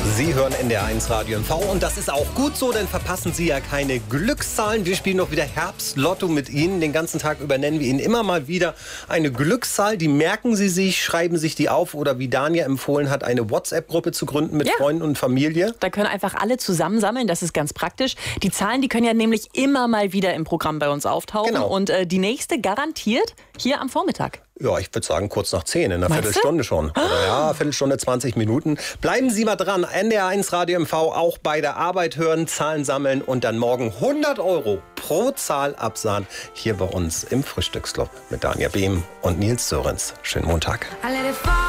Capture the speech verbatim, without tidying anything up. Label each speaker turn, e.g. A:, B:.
A: Sie hören N D R eins Radio M V und das ist auch gut so, denn verpassen Sie ja keine Glückszahlen. Wir spielen noch wieder Herbstlotto mit Ihnen. Den ganzen Tag über nennen wir Ihnen immer mal wieder eine Glückszahl. Die merken Sie sich, schreiben sich die auf oder wie Dania empfohlen hat, eine WhatsApp-Gruppe zu gründen mit ja. Freunden und Familie.
B: Da können einfach alle zusammensammeln, das ist ganz praktisch. Die Zahlen, die können ja nämlich immer mal wieder im Programm bei uns auftauchen. Genau. Und äh, die nächste garantiert hier am Vormittag.
A: Ja, ich würde sagen kurz nach zehn, in einer Meinst Viertelstunde du? schon. Oder ja, Viertelstunde, zwanzig Minuten. Bleiben Sie mal dran. N D R eins Radio M V auch bei der Arbeit hören, Zahlen sammeln und dann morgen hundert Euro pro Zahl absahen. Hier bei uns im Frühstücksclub mit Dania Behm und Nils Sörenz. Schönen Montag.